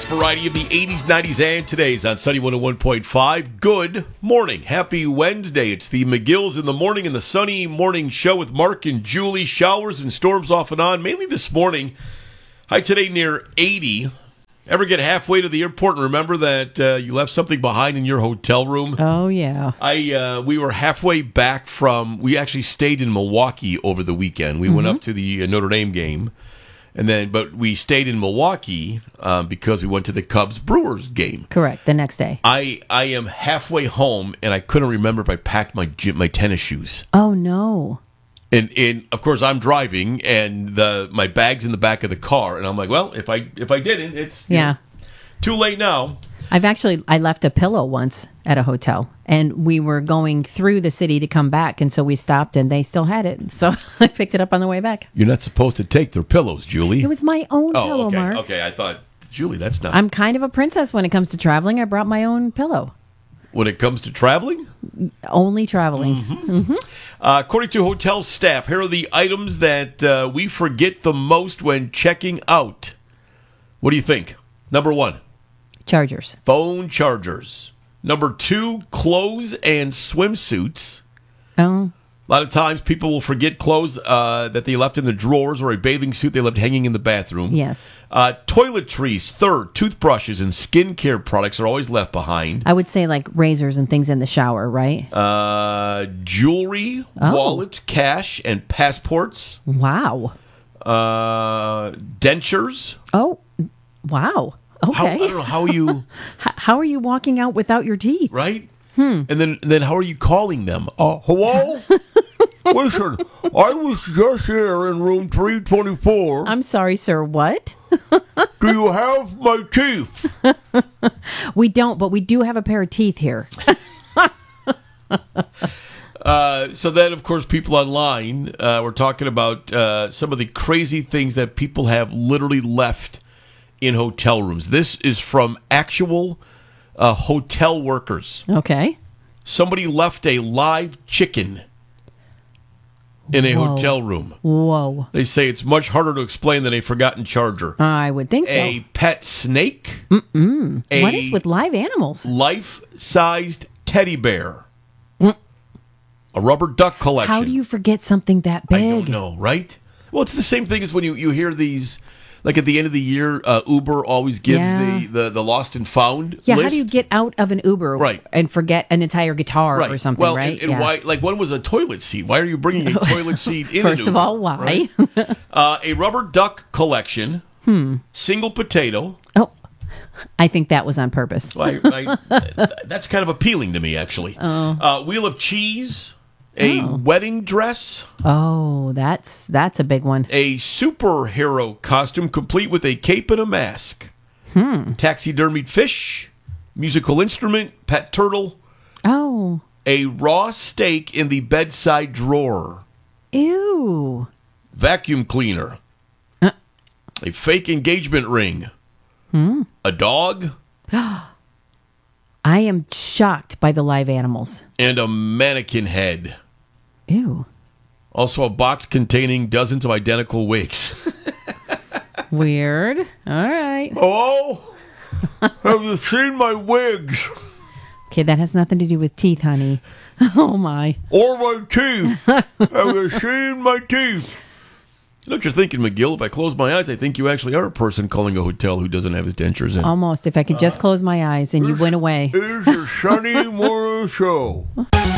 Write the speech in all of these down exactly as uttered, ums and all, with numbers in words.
best variety of the eighties, nineties, and today's on Sunny one oh one point five. Good morning. Happy Wednesday. It's the McGills in the Morning and the Sunny Morning Show with Mark and Julie. Showers and storms off and on, mainly this morning. High today near eighty. Ever get halfway to the airport and remember that uh, you left something behind in your hotel room? Oh, yeah. I uh, we were halfway back from, we actually stayed in Milwaukee over the weekend. We mm-hmm. went up to the uh, Notre Dame game. And then, but we stayed in Milwaukee um, because we went to the Cubs-Brewers game. Correct, the next day. I, I am halfway home, and I couldn't remember if I packed my gym, my tennis shoes. Oh, no. And, and of course, I'm driving, and the my bag's in the back of the car. And I'm like, well, if I if I didn't, it's yeah. know, too late now. I've actually, I left a pillow once at a hotel, and we were going through the city to come back, and so we stopped, and they still had it. So I picked it up on the way back. You're not supposed to take their pillows, Julie. It was my own oh, pillow, okay, Mark. Okay, I thought, Julie, that's not... I'm kind of a princess when it comes to traveling. I brought my own pillow. When it comes to traveling? Only traveling. Mm-hmm. Mm-hmm. Uh, according to hotel staff, here are the items that uh, we forget the most when checking out. What do you think? Number one. Chargers. Phone chargers. Number two, clothes and swimsuits. Oh. A lot of times people will forget clothes uh, that they left in the drawers or a bathing suit they left hanging in the bathroom. Yes. Uh, toiletries, third, toothbrushes and skincare products are always left behind. I would say like razors and things in the shower, right? Uh, jewelry, oh. wallets, cash, and passports. Wow. Uh, dentures. Oh, wow. Okay. How, I don't know, how are you... how are you walking out without your teeth? Right? Hmm. And then then how are you calling them? Uh, hello? Listen, I was just here in room three twenty-four. I'm sorry, sir, what? Do you have my teeth? We don't, but we do have a pair of teeth here. uh, so then, of course, people online, uh, we're talking about uh, some of the crazy things that people have literally left in hotel rooms. This is from actual uh, hotel workers. Okay. Somebody left a live chicken in a Whoa. hotel room. Whoa. They say it's much harder to explain than a forgotten charger. I would think so. A pet snake. Mm-mm. A what is with live animals? Life-sized teddy bear. Mm. A rubber duck collection. How do you forget something that big? I don't know, right? Well, it's the same thing as when you, you hear these... Like at the end of the year, uh, Uber always gives yeah. the, the, the lost and found Yeah, list. how do you get out of an Uber right. and forget an entire guitar right. or something, well, right? And, and yeah. why? Like one was a toilet seat. Why are you bringing a toilet seat in First an Uber, of all, why? Right? uh, a rubber duck collection. Hmm. Single potato. Oh, I think that was on purpose. I, I, that's kind of appealing to me, actually. Oh. Uh, wheel of cheese. A oh. wedding dress. Oh, that's that's a big one. A superhero costume complete with a cape and a mask. Hmm. Taxidermied fish. Musical instrument. Pet turtle. Oh. A raw steak in the bedside drawer. Ew. Vacuum cleaner. Uh. A fake engagement ring. Hmm. A dog. I am shocked by the live animals. And a mannequin head. Ew. Also a box containing dozens of identical wigs. Weird. All right. Oh, have you seen my wigs? Okay, that has nothing to do with teeth, honey. Oh, my. Or my teeth. Have you seen my teeth? You know what you're thinking, McGill? If I close my eyes, I think you actually are a person calling a hotel who doesn't have his dentures in. Almost. If I could just uh, close my eyes and you went away. It's a Sunny Morning Show.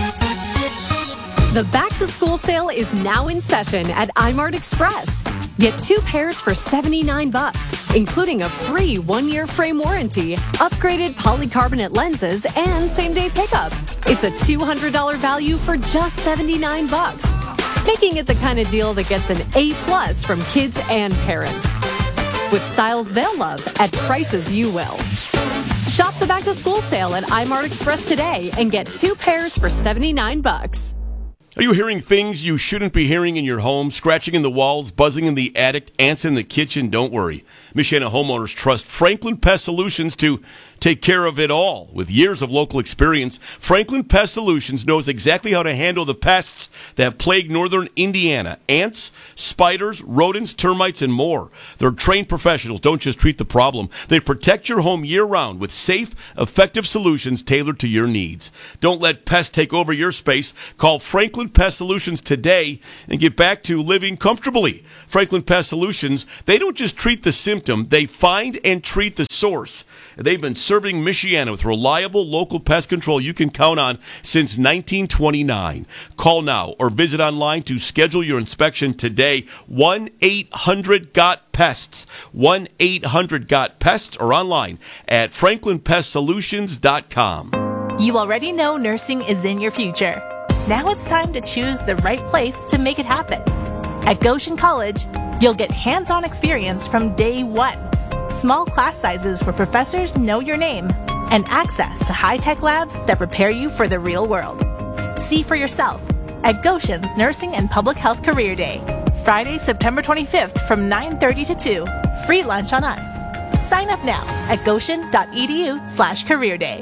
The back-to-school sale is now in session at iMart Express. Get two pairs for seventy-nine bucks, including a free one-year frame warranty, upgraded polycarbonate lenses, and same-day pickup. It's a two hundred dollars value for just seventy-nine bucks, making it the kind of deal that gets an A plus from kids and parents. With styles they'll love at prices you will. Shop the back-to-school sale at iMart Express today and get two pairs for seventy-nine bucks. Are you hearing things you shouldn't be hearing in your home? Scratching in the walls, buzzing in the attic, ants in the kitchen? Don't worry. Michiana homeowners trust Franklin Pest Solutions to take care of it all. With years of local experience, Franklin Pest Solutions knows exactly how to handle the pests that have plagued northern Indiana. Ants, spiders, rodents, termites, and more. Their trained professionals don't just treat the problem. They protect your home year-round with safe, effective solutions tailored to your needs. Don't let pests take over your space. Call Franklin Pest Solutions today and get back to living comfortably. Franklin Pest Solutions, they don't just treat the symptom, they find and treat the source. They've been serving Michiana with reliable local pest control you can count on since nineteen twenty-nine. Call now or visit online to schedule your inspection today. one eight hundred got pests. one eight hundred got pests or online at franklin pest solutions dot com. You already know nursing is in your future. Now it's time to choose the right place to make it happen. At Goshen College, you'll get hands-on experience from day one. Small class sizes where professors know your name, and access to high-tech labs that prepare you for the real world. See for yourself at Goshen's Nursing and Public Health Career Day, Friday, September twenty-fifth from nine thirty to two. Free lunch on us. Sign up now at goshen.edu slash career day.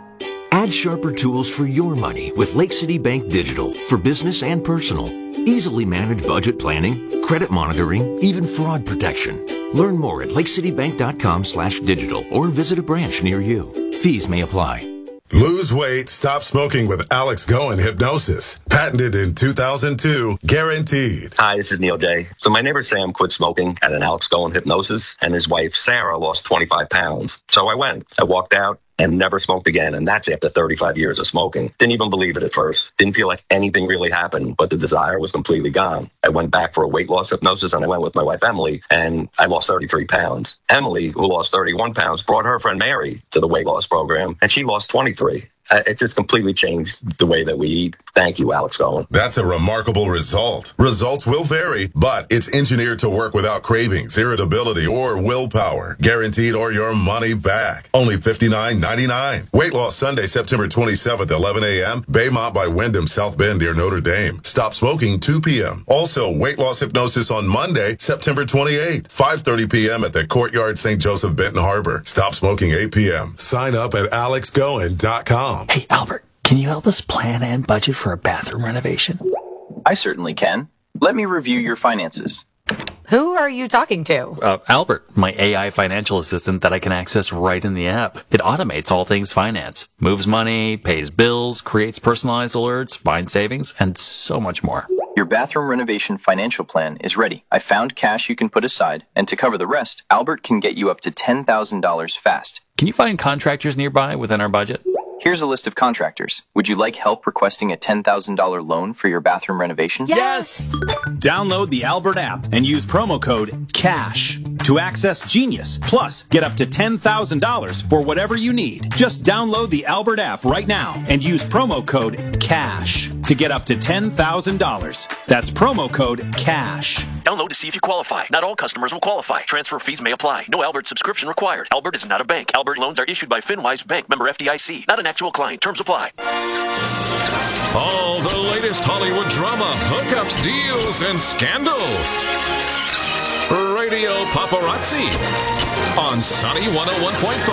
Add sharper tools for your money with Lake City Bank Digital for business and personal. Easily manage budget planning, credit monitoring, even fraud protection. Learn more at lakecitybank.com slash digital or visit a branch near you. Fees may apply. Lose weight, stop smoking with Alex Goen Hypnosis. Patented in two thousand two, guaranteed. Hi, this is Neil J. So my neighbor Sam quit smoking at an Alex Goen Hypnosis, and his wife Sarah lost twenty-five pounds. So I went. I walked out and never smoked again, and that's after thirty-five years of smoking. Didn't even believe it at first. Didn't feel like anything really happened, but the desire was completely gone. I went back for a weight loss hypnosis, and I went with my wife Emily, and I lost thirty-three pounds. Emily, who lost thirty-one pounds, brought her friend Mary to the weight loss program, and she lost twenty-three. Uh, it just completely changed the way that we eat. Thank you, Alex Goen. That's a remarkable result. Results will vary, but it's engineered to work without cravings, irritability, or willpower. Guaranteed or your money back. Only fifty-nine ninety-nine. Weight loss Sunday, September twenty-seventh, eleven a.m. Baymont by Wyndham, South Bend near Notre Dame. Stop smoking, two p.m. Also, weight loss hypnosis on Monday, September twenty-eighth, five thirty p.m. at the Courtyard Saint Joseph, Benton Harbor. Stop smoking, eight p.m. Sign up at alex goen dot com. Hey, Albert, can you help us plan and budget for a bathroom renovation? I certainly can. Let me review your finances. Who are you talking to? Uh, Albert, my A I financial assistant that I can access right in the app. It automates all things finance, moves money, pays bills, creates personalized alerts, finds savings, and so much more. Your bathroom renovation financial plan is ready. I found cash you can put aside, and to cover the rest, Albert can get you up to ten thousand dollars fast. Can you find contractors nearby within our budget? Here's a list of contractors. Would you like help requesting a ten thousand dollars loan for your bathroom renovation? Yes! Download the Albert app and use promo code CASH to access Genius. Plus, get up to ten thousand dollars for whatever you need. Just download the Albert app right now and use promo code CASH to get up to ten thousand dollars. That's promo code CASH. Download to see if you qualify. Not all customers will qualify. Transfer fees may apply. No Albert subscription required. Albert is not a bank. Albert loans are issued by FinWise Bank, member F D I C. Not an actual client. Terms apply. All the latest Hollywood drama, hookups, deals, and scandal. Radio Paparazzi on Sunny one oh one point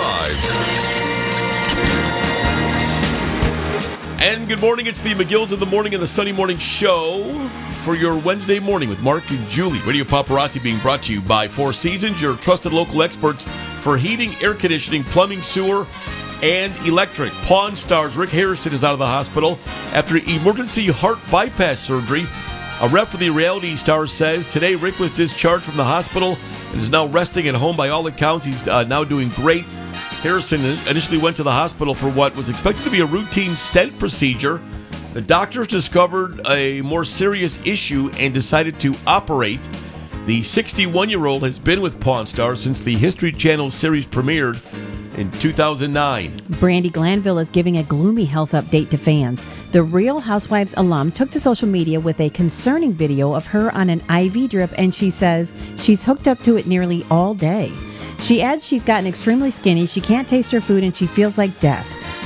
five. And good morning. It's the McGills in the Morning and the Sunny Morning Show for your Wednesday morning with Mark and Julie. Radio Paparazzi being brought to you by Four Seasons, your trusted local experts for heating, air conditioning, plumbing, sewer, and electric. Pawn Stars Rick Harrison is out of the hospital after emergency heart bypass surgery. A rep for the reality star says today Rick was discharged from the hospital and is now resting at home. By all accounts, he's uh, now doing great. Harrison initially went to the hospital for what was expected to be a routine stent procedure. The doctors discovered a more serious issue and decided to operate. The sixty-one-year-old has been with Pawn Stars since the History Channel series premiered in two thousand nine. Brandi Glanville is giving a gloomy health update to fans. The Real Housewives alum took to social media with a concerning video of her on an I V drip, and she says she's hooked up to it nearly all day. She adds she's gotten extremely skinny, she can't taste her food, and she feels like death.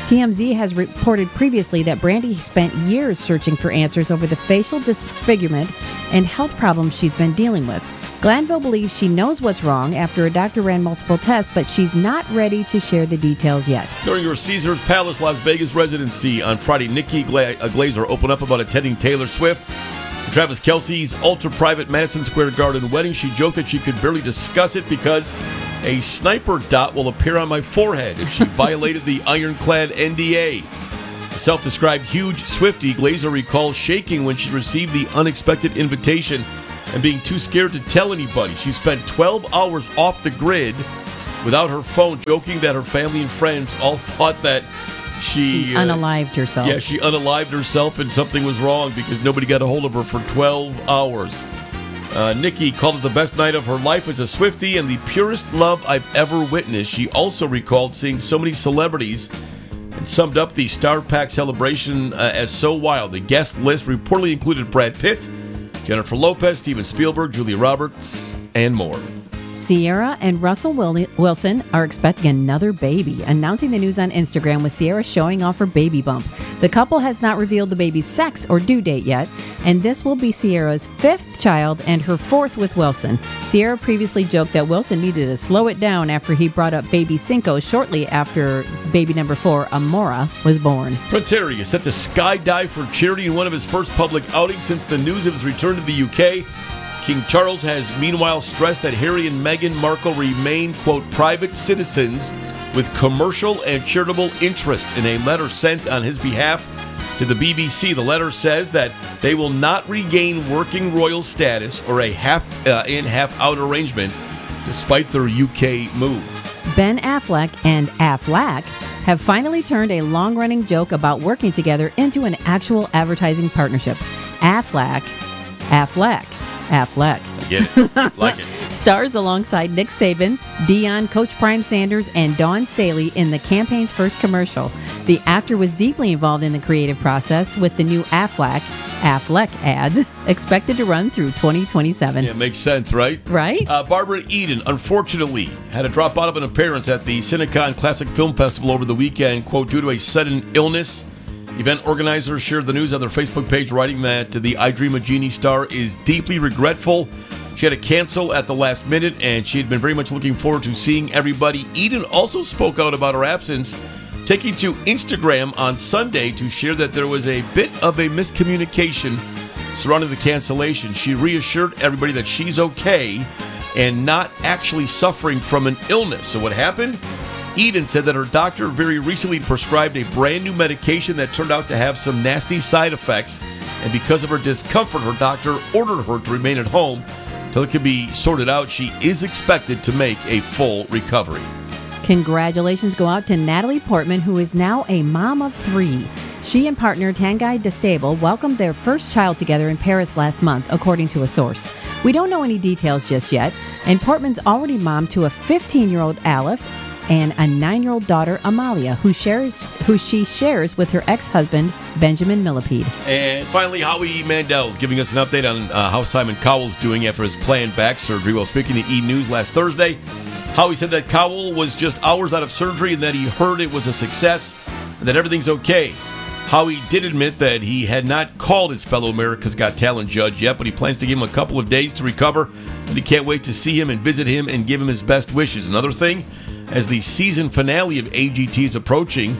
T M Z has reported previously that Brandy spent years searching for answers over the facial disfigurement and health problems she's been dealing with. Glanville believes she knows what's wrong after a doctor ran multiple tests, but she's not ready to share the details yet. During her Caesars Palace Las Vegas residency on Friday, Nikki Gla- Glazer opened up about attending Taylor Swift and Travis Kelce's ultra-private Madison Square Garden wedding. She joked that she could barely discuss it because a sniper dot will appear on my forehead if she violated the ironclad N D A. A self-described huge Swiftie, Glazer recalls shaking when she received the unexpected invitation and being too scared to tell anybody. She spent twelve hours off the grid without her phone, joking that her family and friends all thought that she... She unalived uh, herself. Yeah, she unalived herself and something was wrong because nobody got a hold of her for twelve hours. Uh, Nikki called it the best night of her life as a Swiftie and the purest love I've ever witnessed. She also recalled seeing so many celebrities and summed up the Star Pack celebration uh, as so wild. The guest list reportedly included Brad Pitt, Jennifer Lopez, Steven Spielberg, Julia Roberts, and more. Sierra and Russell Wilson are expecting another baby, announcing the news on Instagram with Sierra showing off her baby bump. The couple has not revealed the baby's sex or due date yet, and this will be Sierra's fifth child and her fourth with Wilson. Sierra previously joked that Wilson needed to slow it down after he brought up baby Cinco shortly after baby number four, Amora, was born. Prince Harry is set to skydive for charity in one of his first public outings since the news of his return to the U K. King Charles has meanwhile stressed that Harry and Meghan Markle remain, quote, private citizens with commercial and charitable interest. In a letter sent on his behalf to the B B C, the letter says that they will not regain working royal status or a half-in, uh, half-out arrangement despite their U K move. Ben Affleck and Affleck have finally turned a long-running joke about working together into an actual advertising partnership. Affleck, Affleck. Affleck. I get it. Like it. Stars alongside Nick Saban, Dion, Coach Prime Sanders, and Dawn Staley in the campaign's first commercial. The actor was deeply involved in the creative process with the new Affleck, Affleck ads expected to run through twenty twenty-seven. Yeah, makes sense, right? Right. Uh, Barbara Eden, unfortunately, had to drop out of an appearance at the Cinecon Classic Film Festival over the weekend, quote, due to a sudden illness. Event organizers shared the news on their Facebook page, writing that the I Dream a Genie star is deeply regretful. She had to cancel at the last minute, and she had been very much looking forward to seeing everybody. Eden also spoke out about her absence, taking to Instagram on Sunday to share that there was a bit of a miscommunication surrounding the cancellation. She reassured everybody that she's okay and not actually suffering from an illness. So what happened? Eden said that her doctor very recently prescribed a brand new medication that turned out to have some nasty side effects, and because of her discomfort, her doctor ordered her to remain at home till it can be sorted out. She is expected to make a full recovery. Congratulations go out to Natalie Portman, who is now a mom of three. She and partner Tanguy Destable welcomed their first child together in Paris last month, according to a source. We don't know any details just yet, and Portman's already mom to a fifteen-year-old Aleph and a nine-year-old daughter, Amalia, who shares who she shares with her ex-husband, Benjamin Millipede. And finally, Howie Mandel's giving us an update on uh, how Simon Cowell's doing after his planned back surgery. While speaking to E! News last Thursday, Howie said that Cowell was just hours out of surgery and that he heard it was a success and that everything's okay. Howie did admit that he had not called his fellow America's Got Talent judge yet, but he plans to give him a couple of days to recover, and he can't wait to see him and visit him and give him his best wishes. Another thing, as the season finale of A G T is approaching,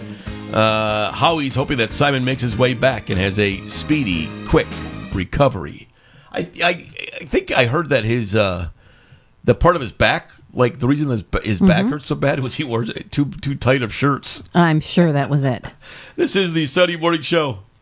uh, Howie's hoping that Simon makes his way back and has a speedy, quick recovery. I I, I think I heard that his uh, the part of his back, like the reason his, his mm-hmm. back hurts so bad was he wore too too tight of shirts. I'm sure that was it. This is the Sunday Morning Show.